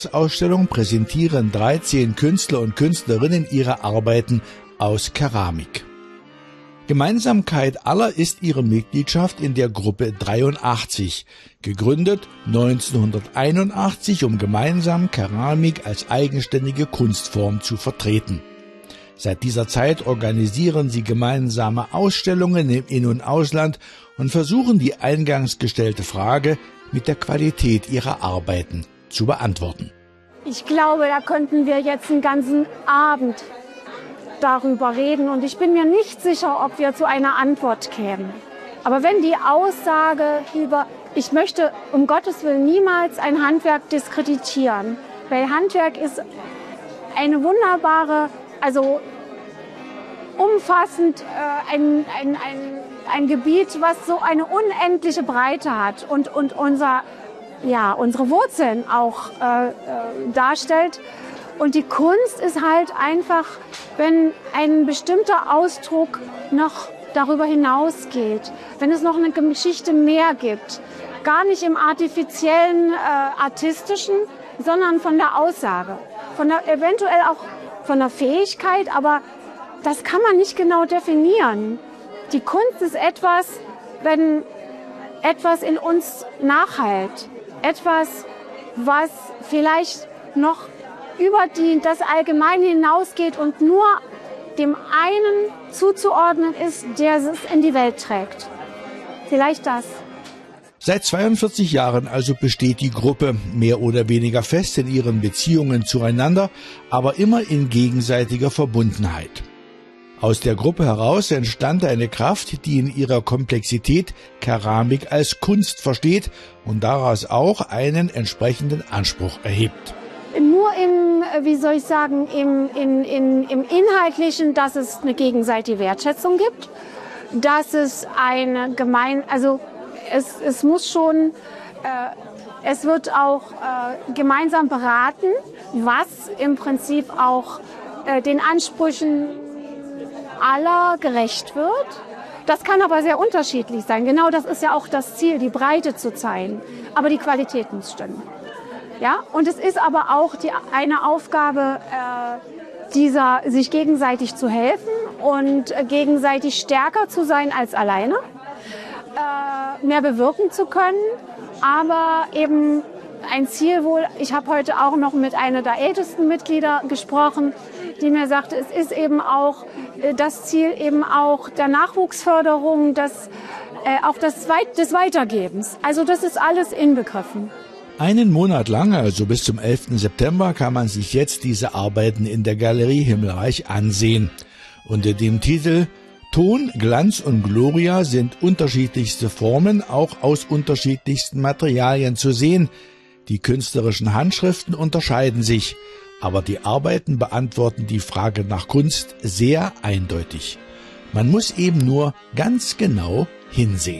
Ausstellung präsentieren 13 Künstler und Künstlerinnen ihre Arbeiten aus Keramik. Gemeinsamkeit aller ist ihre Mitgliedschaft in der Gruppe 83, gegründet 1981, um gemeinsam Keramik als eigenständige Kunstform zu vertreten. Seit dieser Zeit organisieren sie gemeinsame Ausstellungen im In- und Ausland und versuchen die eingangs gestellte Frage mit der Qualität ihrer Arbeiten zu beantworten. Ich glaube, da könnten wir jetzt einen ganzen Abend darüber reden und ich bin mir nicht sicher, ob wir zu einer Antwort kämen. Aber wenn die Aussage über, ich möchte um Gottes Willen niemals ein Handwerk diskreditieren, weil Handwerk ist eine wunderbare, also umfassend ein Gebiet, was so eine unendliche Breite hat und unsere Wurzeln auch darstellt. Und die Kunst ist halt einfach, wenn ein bestimmter Ausdruck noch darüber hinausgeht, wenn es noch eine Geschichte mehr gibt, gar nicht im artifiziellen, artistischen, sondern von der Aussage, eventuell auch von der Fähigkeit, aber das kann man nicht genau definieren. Die Kunst ist etwas, wenn etwas in uns nachhallt, etwas, was vielleicht noch über das Allgemeine hinausgeht und nur dem einen zuzuordnen ist, der es in die Welt trägt. Vielleicht das. Seit 42 Jahren also besteht die Gruppe mehr oder weniger fest in ihren Beziehungen zueinander, aber immer in gegenseitiger Verbundenheit. Aus der Gruppe heraus entstand eine Kraft, die in ihrer Komplexität Keramik als Kunst versteht und daraus auch einen entsprechenden Anspruch erhebt. Nur im Inhaltlichen, dass es eine gegenseitige Wertschätzung gibt, dass es es muss schon, es wird auch gemeinsam beraten, was im Prinzip auch den Ansprüchen aller gerecht wird. Das kann aber sehr unterschiedlich sein. Genau das ist ja auch das Ziel, die Breite zu zeigen. Aber die Qualität muss stimmen. Ja? Und es ist aber auch eine Aufgabe, sich gegenseitig zu helfen und gegenseitig stärker zu sein als alleine, mehr bewirken zu können, aber eben ein Ziel wohl. Ich habe heute auch noch mit einer der ältesten Mitglieder gesprochen, die mir sagte, es ist eben auch das Ziel eben auch der Nachwuchsförderung, auch des Weitergebens. Also das ist alles inbegriffen. Einen Monat lang, also bis zum 11. September, kann man sich jetzt diese Arbeiten in der Galerie Himmelreich ansehen. Unter dem Titel Ton, Glanz und Gloria sind unterschiedlichste Formen auch aus unterschiedlichsten Materialien zu sehen. Die künstlerischen Handschriften unterscheiden sich, aber die Arbeiten beantworten die Frage nach Kunst sehr eindeutig. Man muss eben nur ganz genau hinsehen.